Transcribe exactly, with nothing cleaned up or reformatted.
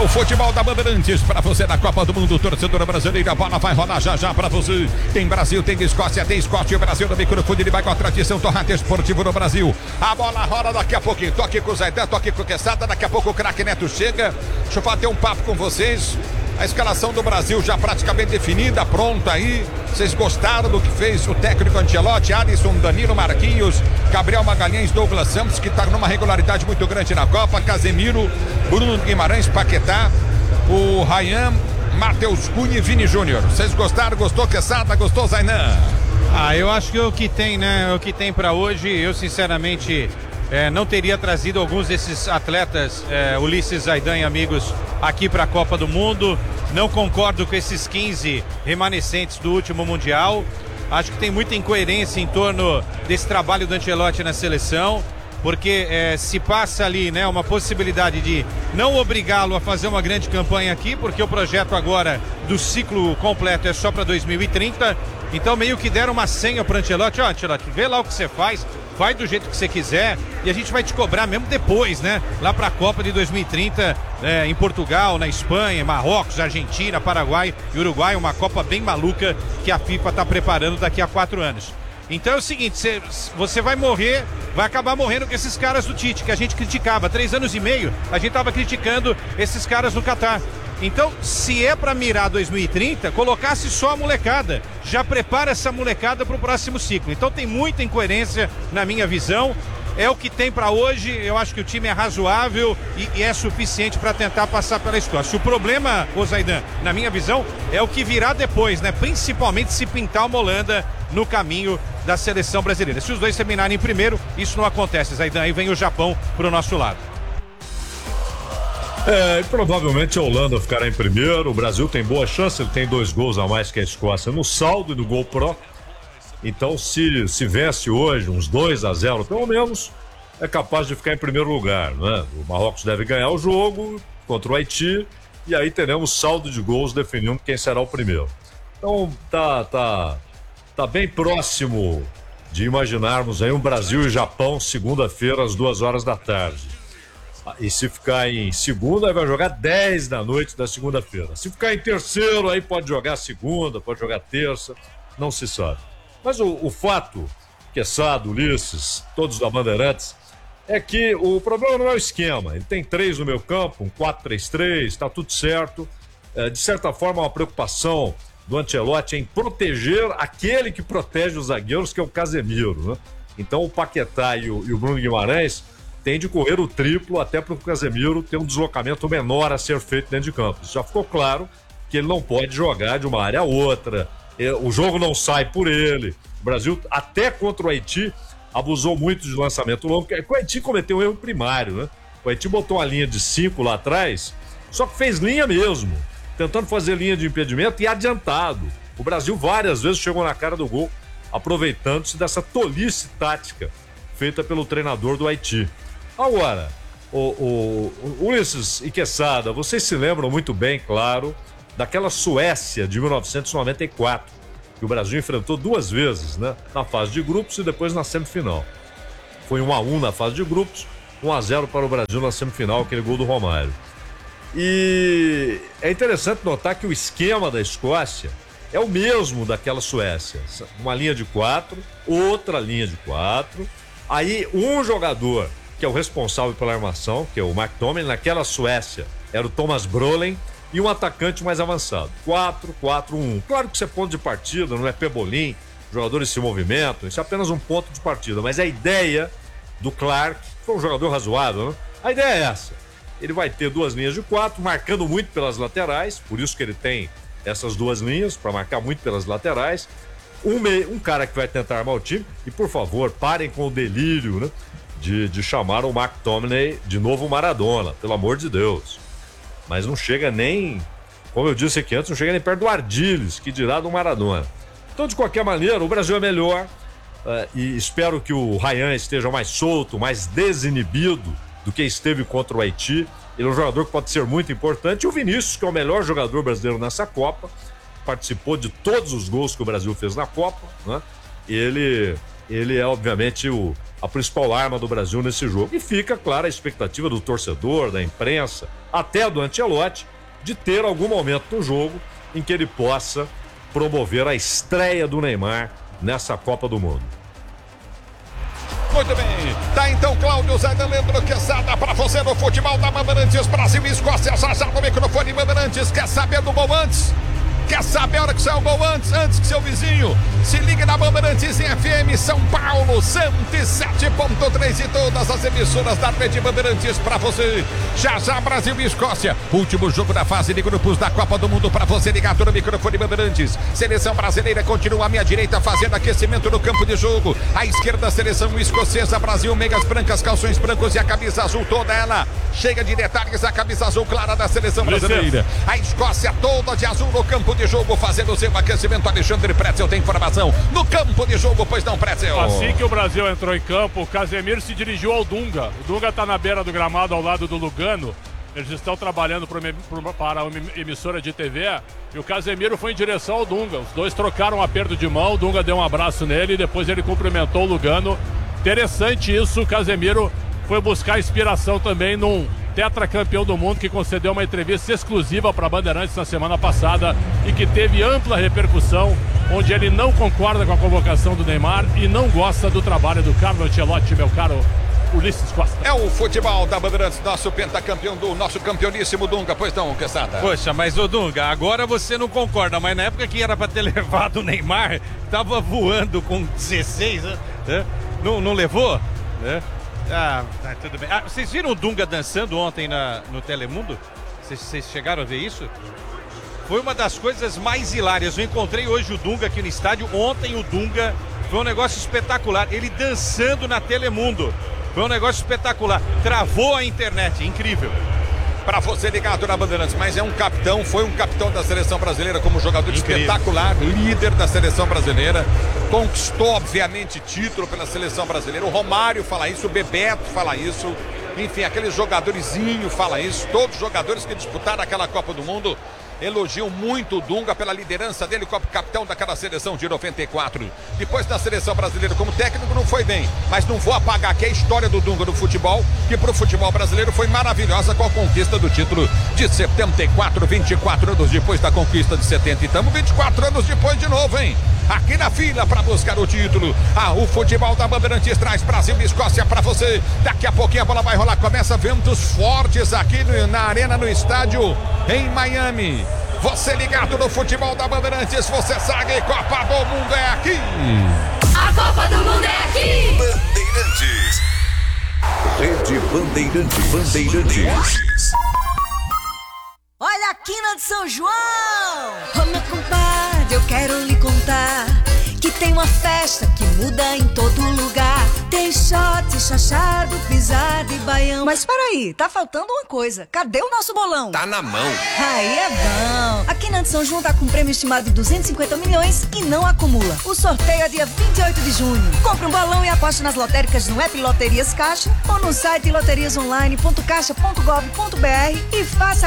o futebol da Bandeirantes para você na Copa do Mundo, torcedora brasileira. A bola vai rolar já já para você. Tem Brasil, tem Escócia, tem Escócia. O Brasil no microfone, ele vai com a tradição torrente esportivo no Brasil. A bola rola daqui a pouquinho. Toque com o Zaidan, toque com o Quesada. Daqui a pouco o craque Neto chega. Deixa eu bater um papo com vocês. A escalação do Brasil já praticamente definida, pronta aí. Vocês gostaram do que fez o técnico Ancelotti? Alisson, Danilo, Marquinhos, Gabriel Magalhães, Douglas Santos, que está numa regularidade muito grande na Copa, Casemiro, Bruno Guimarães, Paquetá, o Ryan, Matheus Cunha e Vini Júnior. Vocês gostaram? Gostou, Quesada? Gostou, Zainan? Ah, eu acho que o que tem, né? O que tem pra hoje, eu sinceramente é, não teria trazido alguns desses atletas, é, Ulisses, Zaidan e amigos, aqui pra Copa do Mundo. Não concordo com esses quinze remanescentes do último Mundial. Acho que tem muita incoerência em torno desse trabalho do Ancelotti na seleção, porque é, se passa ali, né, uma possibilidade de não obrigá-lo a fazer uma grande campanha aqui, porque o projeto agora do ciclo completo é só para dois mil e trinta. Então meio que deram uma senha para o Ancelotti. Ó, Ancelotti, vê lá o que você faz, vai do jeito que você quiser e a gente vai te cobrar mesmo depois, né? Lá para a Copa de dois mil e trinta, é, em Portugal, na Espanha, Marrocos, Argentina, Paraguai e Uruguai, uma Copa bem maluca que a FIFA está preparando daqui a quatro anos. Então é o seguinte, cê, você vai morrer, vai acabar morrendo com esses caras do Tite, que a gente criticava. Três anos e meio, a gente tava criticando esses caras no Catar. Então, se é pra mirar dois mil e trinta, colocasse só a molecada. Já prepara essa molecada pro próximo ciclo. Então tem muita incoerência na minha visão. É o que tem pra hoje, eu acho que o time é razoável e, e é suficiente pra tentar passar pela Escócia. O problema, ô Zaidan, na minha visão, é o que virá depois, né? Principalmente se pintar uma Holanda no caminho da seleção brasileira. Se os dois terminarem em primeiro, isso não acontece, Zaidan. Aí vem o Japão pro nosso lado. É, e provavelmente a Holanda ficará em primeiro. O Brasil tem boa chance, ele tem dois gols a mais que a Escócia no saldo e no gol pro. Então, se, se vence hoje uns dois a zero, pelo menos, é capaz de ficar em primeiro lugar, né? O Marrocos deve ganhar o jogo contra o Haiti e aí teremos saldo de gols definindo quem será o primeiro. Então, tá, tá, tá bem próximo de imaginarmos aí um Brasil e Japão segunda-feira às duas horas da tarde. E se ficar em segundo, aí vai jogar dez da noite da segunda-feira. Se ficar em terceiro, aí pode jogar segunda, pode jogar terça, não se sabe. Mas o, o fato, Quesada, Ulisses, todos da Bandeirantes, é que o problema não é o esquema. Ele tem três no meio campo, um quatro três três, tá tudo certo. É, de certa forma, uma preocupação do Ancelotti em proteger aquele que protege os zagueiros, que é o Casemiro, né? Então o Paquetá e o, e o Bruno Guimarães tem de correr o triplo até para o Casemiro ter um deslocamento menor a ser feito dentro de campo. Isso já ficou claro que ele não pode jogar de uma área a outra, o jogo não sai por ele. O Brasil, até contra o Haiti, abusou muito de lançamento longo, porque o Haiti cometeu um erro primário, né? O Haiti botou uma linha de cinco lá atrás, só que fez linha mesmo, tentando fazer linha de impedimento e adiantado. O Brasil várias vezes chegou na cara do gol, aproveitando-se dessa tolice tática feita pelo treinador do Haiti. Agora, o, o, o Ulisses e Quesada, vocês se lembram muito bem, claro, daquela Suécia de mil novecentos e noventa e quatro, que o Brasil enfrentou duas vezes, né? Na fase de grupos e depois na semifinal. Foi um a um na fase de grupos, um a zero para o Brasil na semifinal, aquele gol do Romário. E é interessante notar que o esquema da Escócia é o mesmo daquela Suécia. Uma linha de quatro, outra linha de quatro, aí um jogador que é o responsável pela armação, que é o McTominay. Naquela Suécia era o Thomas Brolin e um atacante mais avançado. quatro quatro um. Claro que isso é ponto de partida, não é pebolim, jogadores se movimentam, isso é apenas um ponto de partida, mas a ideia do Clark, foi um jogador razoável, né? A ideia é essa. Ele vai ter duas linhas de quatro, marcando muito pelas laterais, por isso que ele tem essas duas linhas, para marcar muito pelas laterais. Um, meio, um cara que vai tentar armar o time, e por favor, parem com o delírio, né? De, de chamar o McTominay de novo Maradona, pelo amor de Deus. Mas não chega nem, como eu disse aqui antes, não chega nem perto do Ardiles, que dirá do Maradona. Então, de qualquer maneira, o Brasil é melhor, uh, e espero que o Ryan esteja mais solto, mais desinibido do que esteve contra o Haiti. Ele é um jogador que pode ser muito importante. E o Vinícius, que é o melhor jogador brasileiro nessa Copa, participou de todos os gols que o Brasil fez na Copa, né? Ele, ele é, obviamente, o a principal arma do Brasil nesse jogo. E fica, claro, a expectativa do torcedor, da imprensa, até do Ancelotti, de ter algum momento no jogo em que ele possa promover a estreia do Neymar nessa Copa do Mundo. Muito bem, tá então Cláudio Zé de Leandro Quesada pra você no futebol da Bandeirantes, Brasil e Escócia, já já no microfone Bandeirantes. Quer saber do gol antes? Quer saber a hora que sai o gol antes? Antes que seu vizinho? Se ligue na Bandeirantes em F M São Paulo, cento e sete ponto três e todas as emissoras da rede Bandeirantes pra você. Já já Brasil e Escócia, último jogo da fase de grupos da Copa do Mundo pra você ligado no microfone Bandeirantes. Seleção brasileira continua à minha direita fazendo aquecimento no campo de jogo. À esquerda, seleção escocesa, Brasil, meias brancas, calções brancos e a camisa azul toda ela. Chega de detalhes, a camisa azul clara da seleção brasileira. A Escócia toda de azul no campo de jogo, fazendo o seu aquecimento. Alexandre Pretzel tem informação no campo de jogo, pois não, Pretzel? Assim que o Brasil entrou em campo, o Casemiro se dirigiu ao Dunga. O Dunga está na beira do gramado, ao lado do Lugano. Eles estão trabalhando para uma emissora de T V e o Casemiro foi em direção ao Dunga. Os dois trocaram um aperto de mão, o Dunga deu um abraço nele e depois ele cumprimentou o Lugano. Interessante isso, o Casemiro foi buscar inspiração também num tetracampeão do mundo que concedeu uma entrevista exclusiva para a Bandeirantes na semana passada e que teve ampla repercussão, onde ele não concorda com a convocação do Neymar e não gosta do trabalho do Carlo Ancelotti, meu caro Ulisses Costa. É o futebol da Bandeirantes, nosso pentacampeão do nosso campeoníssimo Dunga, pois não, Quesada? Poxa, mas ô Dunga, agora você não concorda, mas na época que era para ter levado o Neymar, tava voando com dezesseis, né? Não, não levou? Né? Ah, tá, tudo bem. Ah, vocês viram o Dunga dançando ontem na, no Telemundo? Vocês, vocês chegaram a ver isso? Foi uma das coisas mais hilárias. Eu encontrei hoje o Dunga aqui no estádio. Ontem o Dunga foi um negócio espetacular. Ele dançando na Telemundo. Foi um negócio espetacular. Travou a internet. Incrível. Para você ligado na Bandeirantes, mas é um capitão, foi um capitão da seleção brasileira como jogador Incrível. espetacular, líder da seleção brasileira, conquistou obviamente título pela seleção brasileira. O Romário fala isso, o Bebeto fala isso, enfim, aquele jogadorzinho fala isso, todos os jogadores que disputaram aquela Copa do Mundo elogiam muito o Dunga pela liderança dele como capitão daquela seleção de noventa e quatro. Depois da seleção brasileira como técnico não foi bem, mas não vou apagar aqui a história do Dunga no futebol, que pro futebol brasileiro foi maravilhosa com a conquista do título de setenta e quatro, vinte e quatro anos depois da conquista de setenta. E estamos vinte e quatro anos depois de novo, hein? Aqui na fila para buscar o título. Ah, o futebol da Bandeirantes traz Brasil e Escócia para você. Daqui a pouquinho a bola vai rolar. Começa ventos fortes aqui no, na arena, no estádio em Miami. Você ligado no futebol da Bandeirantes, você sabe, Copa do Mundo é aqui. A Copa do Mundo é aqui. Bandeirantes. Rede Bandeirantes. Bandeirantes. Olha a quina de São João! Ô meu compadre, eu quero lhe contar que tem uma festa que muda em todo lugar. Tem shot, chachado, pisada e baião. Mas peraí, tá faltando uma coisa. Cadê o nosso bolão? Tá na mão. Aí é bom. A Quina de São João tá com um prêmio estimado de duzentos e cinquenta milhões e não acumula. O sorteio é dia vinte e oito de junho. Compre um balão e aposte nas lotéricas no app Loterias Caixa ou no site loterias online ponto caixa ponto gov ponto br e faça